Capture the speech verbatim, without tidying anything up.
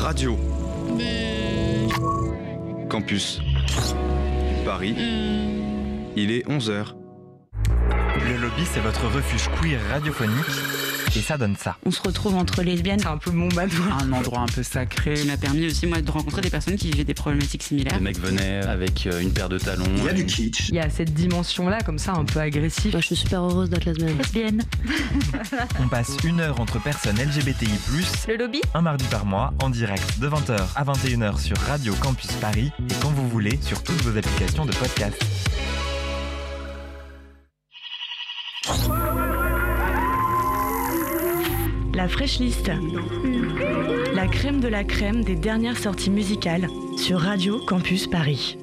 Radio. Campus. Paris. Il est onze heures. Le lobby, c'est votre refuge queer radiophonique. Et ça donne ça. On se retrouve entre lesbiennes, c'est un peu mon bateau. Un endroit un peu sacré. Il m'a permis aussi, moi, de rencontrer des personnes qui vivaient des problématiques similaires. Les mecs venaient avec une paire de talons. Il y a du kitsch. Il y a cette dimension-là, comme ça, un peu agressive. Moi, je suis super heureuse d'être lesbienne. Lesbienne. On passe une heure entre personnes L G B T I plus, Le lobby. un mardi par mois, en direct de vingt heures à vingt et une heures sur Radio Campus Paris et quand vous voulez sur toutes vos applications de podcast. La Fresh List. La crème de la crème des dernières sorties musicales sur Radio Campus Paris.